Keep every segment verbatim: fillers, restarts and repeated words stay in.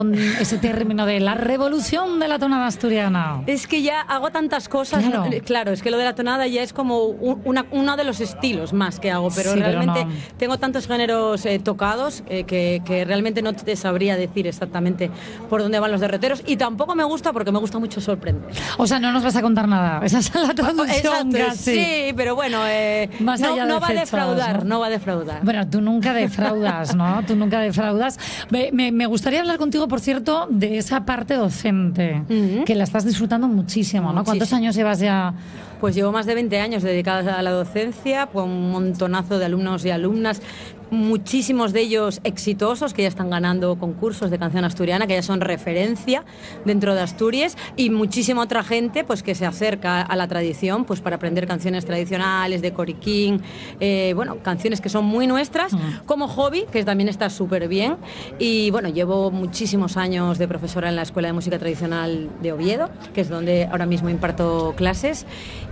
ese término de la revolución de la tonada asturiana? Es que ya hago tantas cosas. Claro, no, claro es que lo de la tonada ya es como un, una, uno de los estilos más que hago, pero sí, realmente pero no. tengo tantos géneros eh, tocados eh, que, que realmente no te sabría decir exactamente por dónde van los derroteros, y tampoco me gusta porque me gusta mucho sorprender. O sea, no nos vas a contar nada, esa es la traducción. Exacto, casi. Sí, pero bueno, eh, Más no, allá no de va a fechas, defraudar, ¿no? no va a defraudar. Bueno, tú nunca defraudas, ¿no? Tú nunca defraudas. Me, me, me gustaría hablar contigo, por cierto, de esa parte docente, uh-huh. que la estás disfrutando muchísimo, ¿no? Muchísimo. ¿Cuántos años llevas ya? Pues llevo más de veinte años dedicadas a la docencia, con un montonazo de alumnos y alumnas, muchísimos de ellos exitosos, que ya están ganando concursos de canción asturiana, que ya son referencia dentro de Asturias, y muchísima otra gente pues que se acerca a la tradición pues para aprender canciones tradicionales de coriquín, eh, bueno, canciones que son muy nuestras, uh-huh. como hobby, que también está súper bien. Y bueno, llevo muchísimos años de profesora en la Escuela de Música Tradicional de Oviedo, que es donde ahora mismo imparto clases,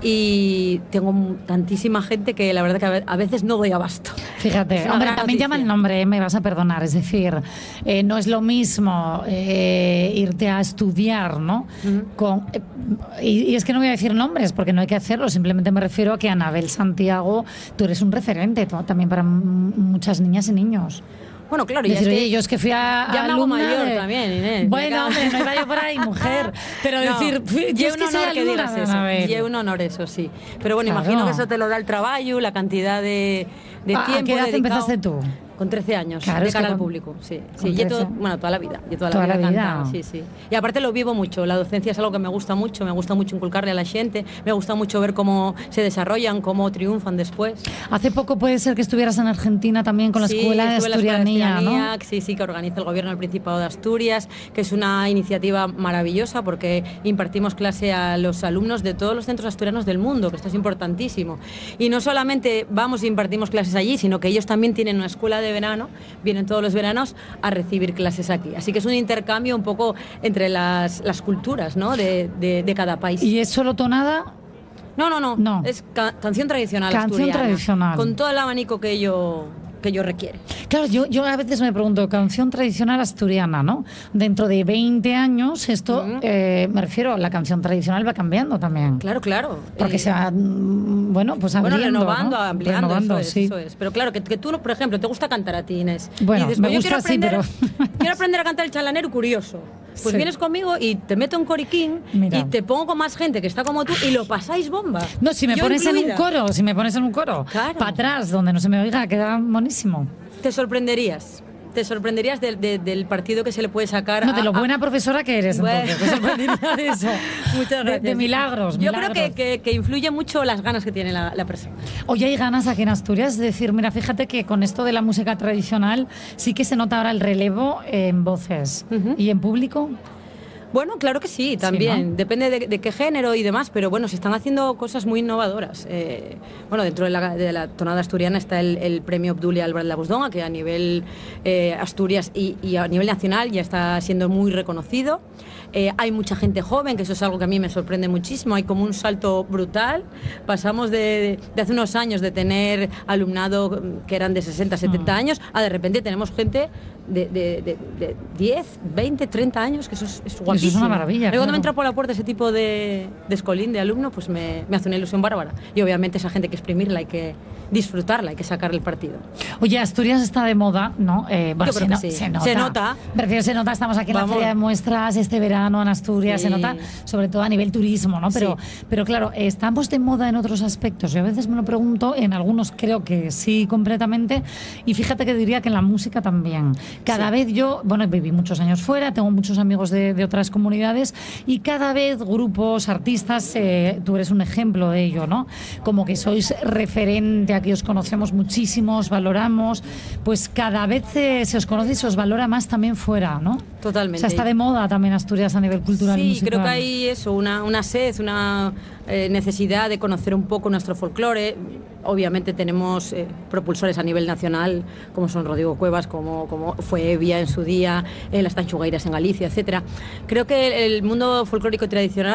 y tengo tantísima gente que la verdad que a veces no doy abasto. Fíjate, hombre, también llama el nombre, me vas a perdonar, es decir, eh, no es lo mismo eh, irte a estudiar, ¿no? Uh-huh. Con, eh, y, y es que no voy a decir nombres porque no hay que hacerlo, simplemente me refiero a que Anabel Santiago, tú eres un referente, ¿no? También para m- muchas niñas y niños. Bueno, claro, y decir, es que oye, yo es que fui a ya me hago mayor de... también, Inés. Bueno, hombre, no iba yo por ahí, mujer, pero no, decir, yo es un que honor soy que digas eso, y es un honor eso, sí. Pero bueno, claro. Imagino que eso te lo da el trabajo, la cantidad de, de ¿A, tiempo ¿A qué edad dedicado. empezaste tú? Con trece años, claro, de cara con, al público, sí. sí yo todo, bueno, toda la vida, yo toda la toda vida, la vida. Cantaba, sí, sí. Y aparte lo vivo mucho, la docencia es algo que me gusta mucho, me gusta mucho inculcarle a la gente, me gusta mucho ver cómo se desarrollan, cómo triunfan después. Hace poco puede ser que estuvieras en Argentina también con la sí, Escuela de Asturianía, ¿no? ¿no? Sí, sí, que organiza el Gobierno del Principado de Asturias, que es una iniciativa maravillosa porque impartimos clase a los alumnos de todos los centros asturianos del mundo, que esto es importantísimo. Y no solamente vamos e impartimos clases allí, sino que ellos también tienen una escuela de verano, vienen todos los veranos a recibir clases aquí. Así que es un intercambio un poco entre las, las culturas, ¿no? de, de, de cada país. ¿Y es solo tonada? No, no, no. no. Es ca- canción tradicional Canción asturiana. tradicional. Con todo el abanico que ello... que yo requiere. Claro, yo, yo a veces me pregunto, canción tradicional asturiana, ¿no? Dentro de veinte años, esto, uh-huh. eh, me refiero, la canción tradicional va cambiando también. Claro, claro. Porque eh, se va, bueno, pues abriendo, bueno, renovando, ¿no? ampliando, renovando, eso es, sí. eso es. Pero claro, que, que tú, por ejemplo, te gusta cantar a ti, Inés. Bueno, y dices, me yo gusta quiero aprender, así, pero... quiero aprender a cantar el chalanero curioso. Pues sí. Vienes conmigo y te meto en coriquín. Mira. Y te pongo con más gente que está como tú y lo pasáis bomba. No, si me yo pones incluida. en un coro, si me pones en un coro, claro. para atrás, donde no se me oiga, queda monísimo. Te sorprenderías. Te sorprenderías de, de, del partido que se le puede sacar. No, de lo a, buena a... profesora que eres, bueno. entonces. Te sorprendería de eso. Muchas gracias. De, de milagros, Yo milagros. creo que, que, que influye mucho las ganas que tiene la, la persona. Oye, hay ganas aquí en Asturias de decir, mira, fíjate que con esto de la música tradicional sí que se nota ahora el relevo en voces. Uh-huh. ¿Y en público? Bueno, claro que sí, también. Sí, ¿no? Depende de, de qué género y demás, pero bueno, se están haciendo cosas muy innovadoras. Eh, bueno, dentro de la, de la tonada asturiana está el, el premio Obdulia Álvarez de la Busdonga, que a nivel eh, Asturias y, y a nivel nacional ya está siendo muy reconocido. Eh, hay mucha gente joven, que eso es algo que a mí me sorprende muchísimo. Hay como un salto brutal. Pasamos de, de hace unos años de tener alumnado que eran de sesenta, setenta uh-huh. años, a de repente tenemos gente de, de, de, de diez, veinte, treinta años, que eso es, es guapísimo. Eso es una maravilla. Luego claro. Cuando me entra por la puerta ese tipo de, de escolín, de alumno, pues me, me hace una ilusión bárbara. Y obviamente esa gente hay que exprimirla, hay que disfrutarla, hay que sacarle el partido. Oye, Asturias está de moda, ¿no? Eh, bueno, Yo se, creo no, que sí. se nota. Se nota. Prefiero se nota, estamos aquí en Vamos. la Feria de Muestras este verano en Asturias, sí. se nota sobre todo a nivel turismo, ¿no? Pero, sí. pero claro, estamos de moda en otros aspectos. Yo a veces me lo pregunto, en algunos creo que sí completamente, y fíjate que diría que en la música también. Cada sí. vez yo, bueno, viví muchos años fuera, tengo muchos amigos de, de otras comunidades, y cada vez grupos, artistas, eh, tú eres un ejemplo de ello, ¿no? Como que sois referente, aquí os conocemos muchísimo, os valoramos, pues cada vez eh, se os conoce y se os valora más también fuera, ¿no? Totalmente. O sea, está de moda también Asturias a nivel cultural sí, y musical. Creo que hay eso, una, una sed, una eh, necesidad de conocer un poco nuestro folclore. Obviamente tenemos eh, propulsores a nivel nacional, como son Rodrigo Cuevas, como, como fue Evia en su día, eh, las Tanchugueiras en Galicia, etcétera. Creo que el mundo folclórico tradicional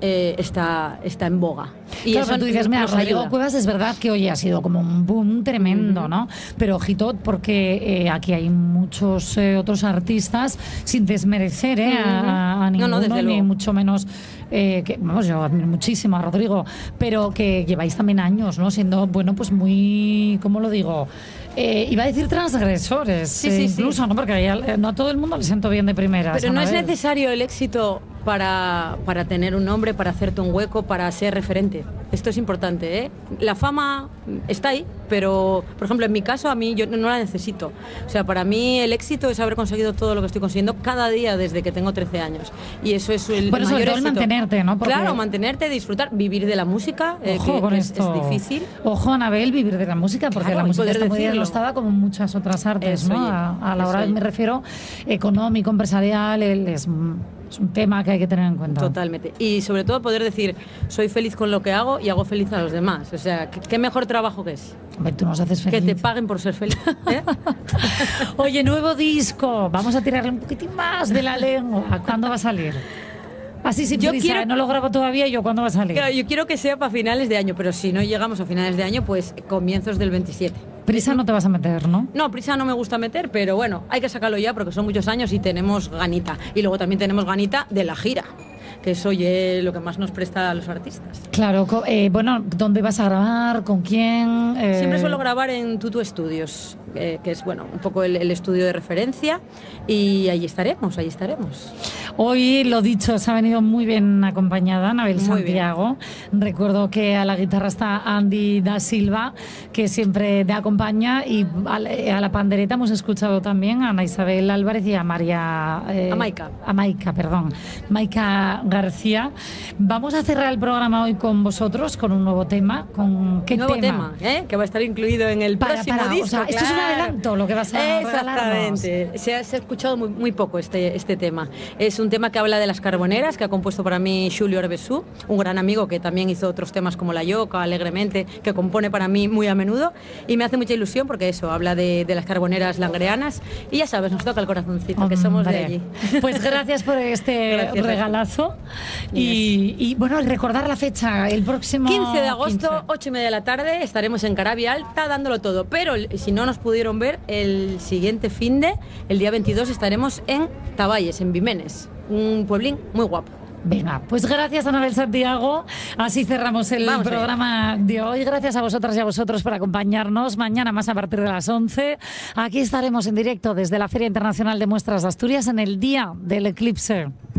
eh, está, está en boga. Y claro, eso pero tú dices, mira, nos Rodrigo ayuda. Cuevas es verdad que hoy ha sido como un boom tremendo, ¿no? Pero ojito, porque eh, aquí hay muchos eh, otros artistas, sin desmerecer eh, a, a ninguno, No, no, desde ni luego. mucho menos, eh, que, vamos, yo admiro muchísimo a Rodrigo, pero que lleváis también años, ¿no? Siendo, bueno, pues muy, ¿cómo lo digo? Eh, iba a decir transgresores, Sí, eh, sí, incluso, sí. ¿no? Porque a, no a todo el mundo le siento bien de primeras. Pero no es Anabel. necesario el éxito para, para tener un nombre, para hacerte un hueco, para ser referente. Esto es importante, ¿eh? La fama está ahí, pero, por ejemplo, en mi caso, a mí yo no la necesito. O sea, para mí el éxito es haber conseguido todo lo que estoy consiguiendo cada día desde que tengo trece años. Y eso es el Bueno, sobre mayor todo el éxito. mantenerte, ¿no? Porque- Claro, mantenerte, disfrutar, vivir de la música, eh, Ojo que, con que es, esto. es difícil. Ojo, Anabel, vivir de la música, porque Claro, la y música poder está muy decirlo. enlostada como muchas otras artes, Eso ¿no? oye, A, a la eso hora, oye. me refiero, económico, empresarial, el- es, es un tema que hay que tener en cuenta. Totalmente. Y sobre todo poder decir, soy feliz con lo que hago y hago feliz a los demás. O sea, ¿qué, qué mejor trabajo que es? Hombre, tú nos haces feliz. Que te paguen por ser feliz. ¿eh? Oye, nuevo disco. Vamos a tirarle un poquitín más de la lengua. ¿Cuándo va a salir? Así sin Yo prisa, quiero- ¿eh? No lo grabo todavía. ¿Yo cuándo va a salir? Claro, yo quiero que sea para finales de año, pero si no llegamos a finales de año, pues comienzos del veintisiete. Prisa no te vas a meter, ¿no? No, prisa no me gusta meter, pero bueno, hay que sacarlo ya porque son muchos años y tenemos ganita. Y luego también tenemos ganita de la gira, que es oye lo que más nos presta a los artistas. Claro. co- eh, bueno, ¿dónde vas a grabar? ¿Con quién? Eh, Siempre suelo grabar en Tutu Studios, eh, que es bueno un poco el, el estudio de referencia, y ahí estaremos, ahí estaremos. Hoy, lo dicho, se ha venido muy bien acompañada Anabel Muy Santiago. Recuerdo que a la guitarra está Andy da Silva, que siempre te acompaña, y a la, a la pandereta hemos escuchado también a Ana Isabel Álvarez y a María... eh, A Maika. A Maika, perdón. Maika García. Vamos a cerrar el programa hoy con vosotros, con un nuevo tema. ¿Con qué Nuevo tema? tema, ¿eh? Que va a estar incluido en el Para, próximo para, o disco. sea, esto es un claro. adelanto, lo que vas a regalarnos. Exactamente. Se ha, se ha escuchado muy, muy poco este, este tema. Es un tema que habla de las carboneras, que ha compuesto para mí Xulio Arbesú, un gran amigo que también hizo otros temas como La Yoca, Alegremente, que compone para mí muy a menudo. Y me hace mucha ilusión porque eso, habla de, de las carboneras langreanas. Y ya sabes, nos toca el corazoncito, que somos de Hombre. allí. Pues gracias por este Gracias. regalazo. Y, y, bueno, recordar la fecha, el próximo quince de agosto, quince. ocho y media de la tarde, estaremos en Carabia Alta dándolo todo. Pero el- si no nos pudieron ver, el siguiente finde, el día veintidós, estaremos en Taballes, en Vimenes, un pueblín muy guapo. Venga, pues gracias Anabel Santiago. Así cerramos el Vamos allá. programa de hoy. Gracias a vosotras y a vosotros por acompañarnos. Mañana más a partir de las once. Aquí estaremos en directo desde la Feria Internacional de Muestras de Asturias en el día del eclipse.